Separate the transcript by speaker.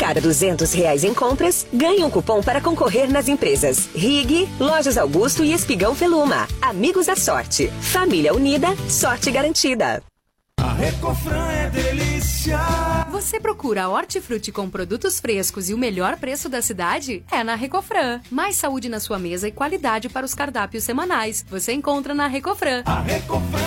Speaker 1: cada R$ 200 em compras, ganhe um cupom para concorrer nas empresas Rig, Lojas Augusto e Espigão Feluma. Amigos da sorte. Família unida, sorte garantida.
Speaker 2: A Recofran é delícia.
Speaker 3: Você procura hortifruti com produtos frescos e o melhor preço da cidade? É na Recofran. Mais saúde na sua mesa e qualidade para os cardápios semanais. Você encontra na Recofran.
Speaker 2: A Recofran